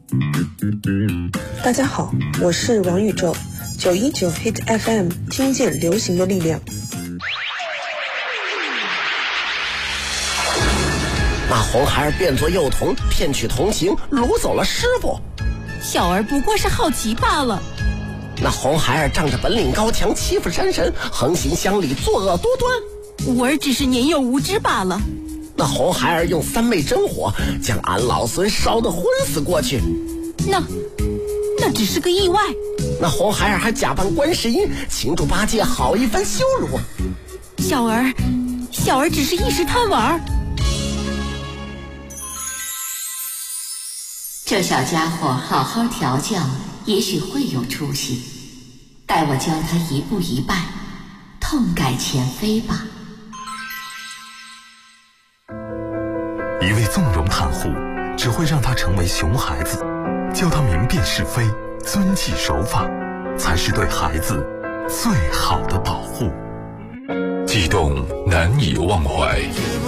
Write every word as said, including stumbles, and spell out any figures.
大家好，我是王宇宙，九一九 Hit F M， 听见流行的力量。 那红孩儿变作幼童，骗取同行，掳走了师傅。 小儿不过是好奇罢了。 那红孩儿仗着本领高强，欺负山神，横行乡里，作恶多端。 吾儿只是年幼无知罢了。 那红孩儿用三昧真火将俺老孙烧得昏死过去。 那那只是个意外。 那红孩儿还假扮观世音，擒住八戒好一番羞辱。 小儿小儿只是一时贪玩。 这小家伙好好调教，也许会有出息。待我教他一步一拜，痛改前非吧。 一味纵容袒护，只会让他成为熊孩子。教他明辨是非，遵纪守法，才是对孩子最好的保护。 悸动难以忘怀，